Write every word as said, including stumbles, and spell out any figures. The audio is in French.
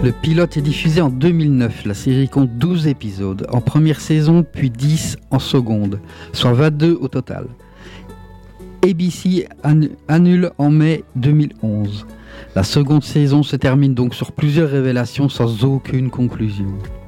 Le pilote est diffusé en deux mille neuf. La série compte douze épisodes en première saison, puis dix en seconde, soit vingt-deux au total. A B C annule en mai deux mille onze. La seconde saison se termine donc sur plusieurs révélations sans aucune conclusion.